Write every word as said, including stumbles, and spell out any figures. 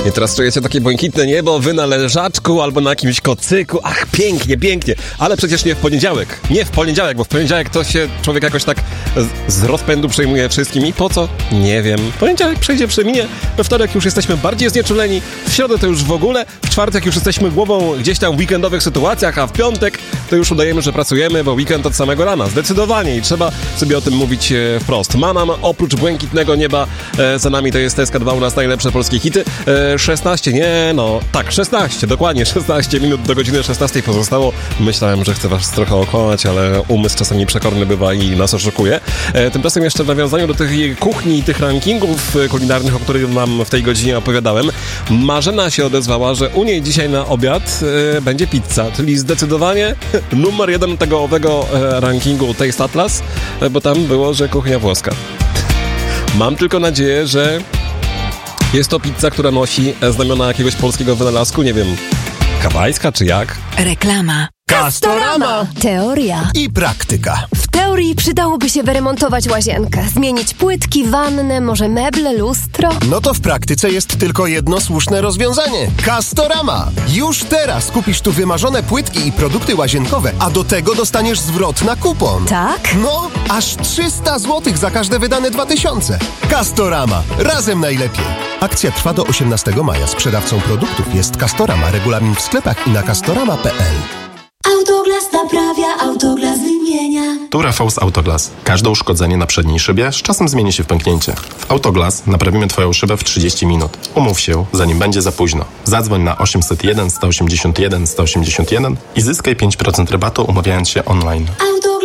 I teraz czujecie takie błękitne niebo, wy na leżaczku albo na jakimś kocyku. Ach, pięknie, pięknie. Ale przecież nie w poniedziałek. Nie w poniedziałek, bo w poniedziałek to się człowiek jakoś tak z, z rozpędu przejmuje wszystkim. I po co? Nie wiem. Poniedziałek przejdzie, przeminie. We wtorek już jesteśmy bardziej znieczuleni. W środę to już w ogóle. W czwartek już jesteśmy głową gdzieś tam w weekendowych sytuacjach, a w piątek to już udajemy, że pracujemy, bo weekend od samego rana. Zdecydowanie. I trzeba sobie o tym mówić e, wprost. Ma nam oprócz błękitnego nieba e, za nami to jest T S K dwa u nas najlepsze polskie hity. E, szesnaście, nie no, tak, szesnaście, dokładnie szesnaście minut do godziny szesnastej pozostało. Myślałem, że chcę was trochę okłamać, ale umysł czasami przekorny bywa i nas oszukuje. E, tymczasem jeszcze w nawiązaniu do tych kuchni i tych rankingów kulinarnych, o których wam w tej godzinie opowiadałem, Marzena się odezwała, że u niej dzisiaj na obiad e, będzie pizza, czyli zdecydowanie numer jeden tego owego e, rankingu Taste Atlas, e, bo tam było, że kuchnia włoska. Mam tylko nadzieję, że jest to pizza, która nosi znamiona jakiegoś polskiego wynalazku, nie wiem, hawajska czy jak? Reklama. Castorama. Teoria I praktyka. W teorii przydałoby się wyremontować łazienkę, zmienić płytki, wannę, może meble, lustro. No to w praktyce jest tylko jedno słuszne rozwiązanie. Castorama. Już teraz kupisz tu wymarzone płytki i produkty łazienkowe, a do tego dostaniesz zwrot na kupon. Tak? No, aż trzysta złotych za każde wydane dwa tysiące. Castorama. Razem najlepiej. Akcja trwa do osiemnastego maja. Sprzedawcą produktów jest Castorama. Regulamin w sklepach i na castorama kropka p l. Autoglas naprawia, Autoglas wymienia. Tu Rafał z Autoglas. Każde uszkodzenie na przedniej szybie z czasem zmieni się w pęknięcie. W Autoglas naprawimy Twoją szybę w trzydzieści minut. Umów się, zanim będzie za późno. Zadzwoń na osiemset jeden sto osiemdziesiąt jeden sto osiemdziesiąt jeden i zyskaj pięć procent rabatu umawiając się online. Auto